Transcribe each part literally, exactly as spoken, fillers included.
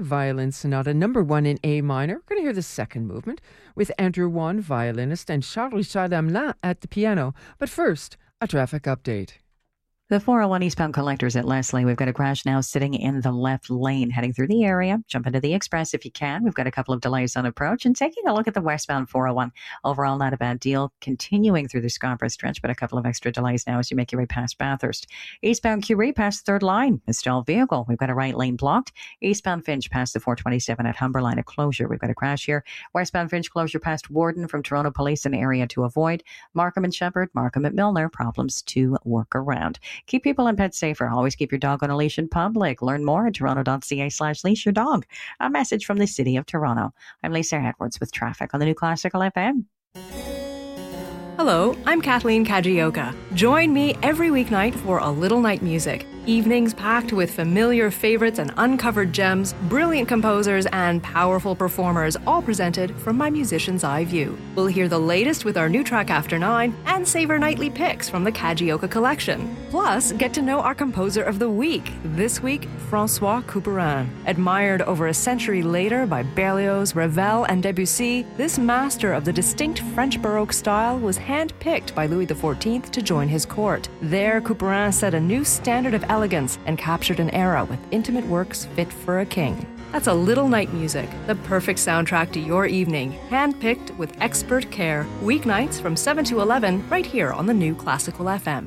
Violin Sonata number one in A minor. We're going to hear the second movement with Andrew Wan, violinist, and Charles-Richard Hamelin at the piano. But first, a traffic update. The four oh one eastbound collectors at Leslie. We've got a crash now sitting in the left lane heading through the area. Jump into the express if you can. We've got a couple of delays on approach. And taking a look at the westbound four oh one. Overall, not a bad deal. Continuing through the Scarborough stretch, but a couple of extra delays now as you make your way past Bathurst. Eastbound Curie past third line. A stalled vehicle. We've got a right lane blocked. Eastbound Finch past the four twenty-seven at Humberline. A closure. We've got a crash here. Westbound Finch closure past Warden from Toronto Police, an area to avoid. Markham and Shepherd, Markham at Milner. Problems to work around. Keep people and pets safer. Always keep your dog on a leash in public. Learn more at toronto.ca slash leash your dog. A message from the City of Toronto. I'm Lisa Edwards with traffic on the new Classical F M. Hello, I'm Kathleen Kajioka. Join me every weeknight for A Little Night Music. Evenings packed with familiar favorites and uncovered gems, brilliant composers, and powerful performers, all presented from my musician's eye view. We'll hear the latest with our new track After Nine and savor nightly picks from the Kajioka collection. Plus, get to know our composer of the week. This week, Francois Couperin. Admired over a century later by Berlioz, Ravel, and Debussy, this master of the distinct French Baroque style was handpicked by Louis the fourteenth to join his court. There, Couperin set a new standard of elegance and captured an era with intimate works fit for a king. That's A Little Night Music, the perfect soundtrack to your evening, handpicked with expert care. Weeknights from seven to eleven, right here on the new Classical F M.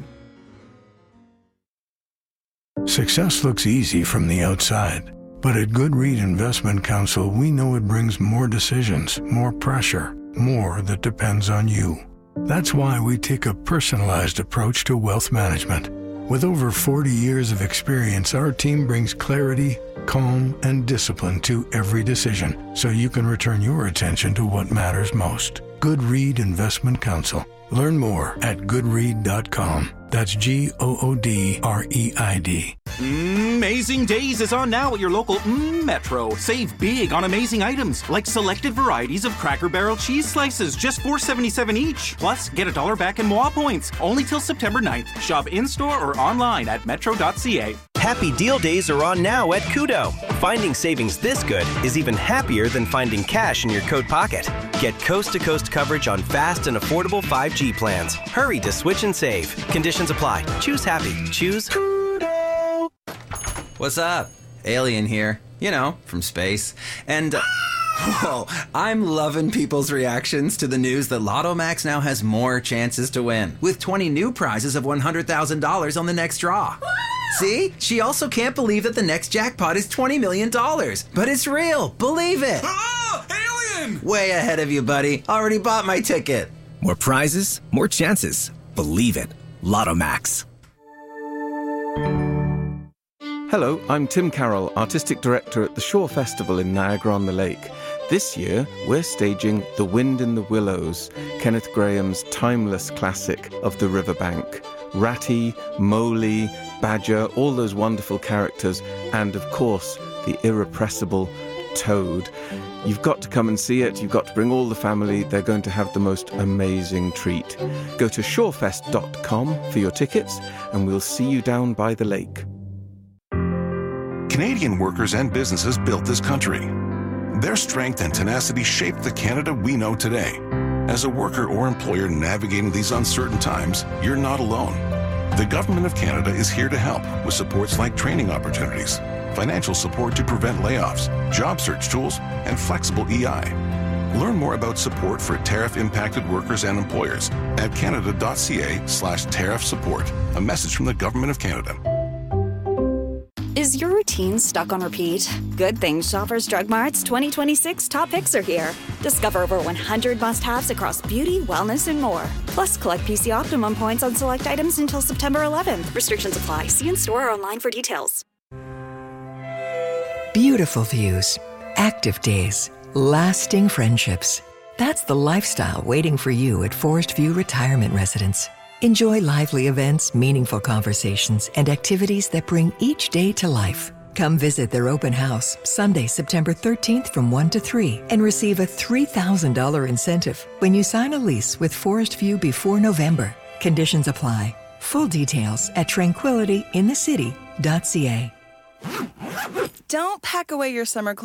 Success looks easy from the outside, but at Goodread Investment Counsel, we know it brings more decisions, more pressure, more that depends on you. That's why we take a personalized approach to wealth management. With over forty years of experience, our team brings clarity, calm, and discipline to every decision, so you can return your attention to what matters most. Goodread Investment Counsel. Learn more at goodread dot com. That's G O O D R E I D. Amazing Days is on now at your local mm, Metro. Save big on amazing items like selected varieties of Cracker Barrel cheese slices, just four dollars and seventy-seven cents each. Plus, get a dollar back in M O A points, only till September ninth. Shop in-store or online at metro dot c a. Happy Deal Days are on now at Kudo. Finding savings this good is even happier than finding cash in your coat pocket. Get coast-to-coast coverage on fast and affordable five G plans. Hurry to switch and save. Conditions apply. Choose happy. Choose Kudo. What's up? Alien here. You know, from space. And... Uh, whoa, I'm loving people's reactions to the news that Lotto Max now has more chances to win, with twenty new prizes of one hundred thousand dollars on the next draw. See? She also can't believe that the next jackpot is twenty million dollars. But it's real. Believe it. Ah! Alien! Way ahead of you, buddy. Already bought my ticket. More prizes, more chances. Believe it. Lotto Max. Hello, I'm Tim Carroll, Artistic Director at the Shore Festival in Niagara-on-the-Lake. This year, we're staging The Wind in the Willows, Kenneth Grahame's timeless classic of the riverbank. Ratty, Mowgli, Badger, all those wonderful characters, and of course, the irrepressible Toad. You've got to come and see it. You've got to bring all the family. They're going to have the most amazing treat. Go to shorefest dot com for your tickets, and we'll see you down by the lake. Canadian workers and businesses built this country. Their strength and tenacity shaped the Canada we know today. As a worker or employer navigating these uncertain times, you're not alone. The Government of Canada is here to help with supports like training opportunities, financial support to prevent layoffs, job search tools, and flexible E I. Learn more about support for tariff-impacted workers and employers at canada.ca slash tariff support. A message from the Government of Canada. Is your routine stuck on repeat? Good thing Shoppers Drug Mart's twenty twenty-six top picks are here. Discover over one hundred must-haves across beauty, wellness, and more. Plus, collect P C Optimum points on select items until September eleventh. Restrictions apply. See in-store or online for details. Beautiful views, active days, lasting friendships. That's the lifestyle waiting for you at Forest View Retirement Residence. Enjoy lively events, meaningful conversations, and activities that bring each day to life. Come visit their open house Sunday, September thirteenth from one to three and receive a three thousand dollars incentive when you sign a lease with Forest View before November. Conditions apply. Full details at tranquility in the city dot c a. Don't pack away your summer clothes